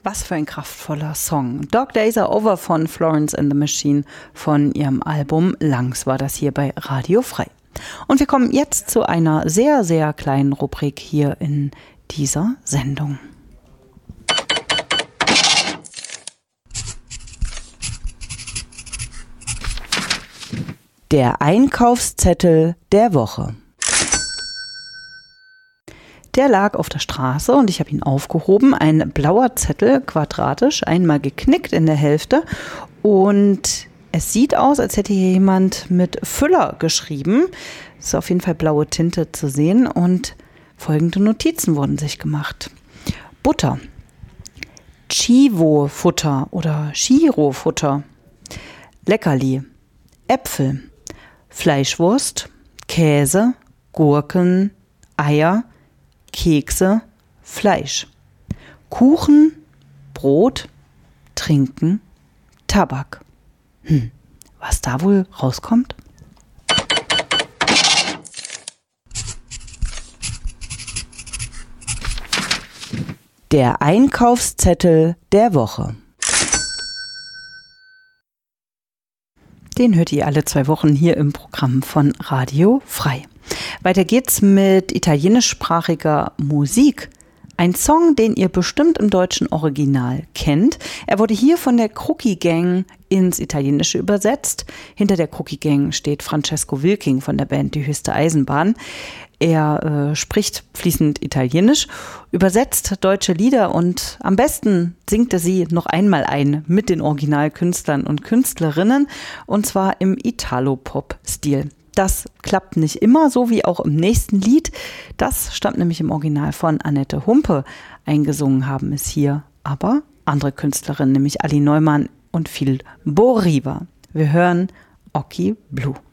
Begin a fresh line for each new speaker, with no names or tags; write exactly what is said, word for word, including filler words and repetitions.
Was für ein kraftvoller Song. Dog Days Are Over von Florence and the Machine von ihrem Album Lungs war das hier bei Radio Frei. Und wir kommen jetzt zu einer sehr, sehr kleinen Rubrik hier in dieser Sendung. Der Einkaufszettel der Woche. Der lag auf der Straße und ich habe ihn aufgehoben. Ein blauer Zettel, quadratisch, einmal geknickt in der Hälfte. Und es sieht aus, als hätte hier jemand mit Füller geschrieben. Es ist auf jeden Fall blaue Tinte zu sehen. Und folgende Notizen wurden sich gemacht. Butter, Chivo-Futter oder Chiro-Futter, Leckerli, Äpfel, Fleischwurst, Käse, Gurken, Eier, Kekse, Fleisch, Kuchen, Brot, Trinken, Tabak. Hm, was da wohl rauskommt? Der Einkaufszettel der Woche. Den hört ihr alle zwei Wochen hier im Programm von Radio Frei. Weiter geht's mit italienischsprachiger Musik. Ein Song, den ihr bestimmt im deutschen Original kennt. Er wurde hier von der Crookie Gang ins Italienische übersetzt. Hinter der Crookie Gang steht Francesco Wilking von der Band Die Höchste Eisenbahn. Er äh, spricht fließend Italienisch, übersetzt deutsche Lieder und am besten singt er sie noch einmal ein mit den Originalkünstlern und Künstlerinnen und zwar im Italo-Pop-Stil. Das klappt nicht immer, so wie auch im nächsten Lied. Das stammt nämlich im Original von Annette Humpe. Eingesungen haben es hier aber andere Künstlerinnen, nämlich Ali Neumann und Phil Boriva. Wir hören Occhi Blu.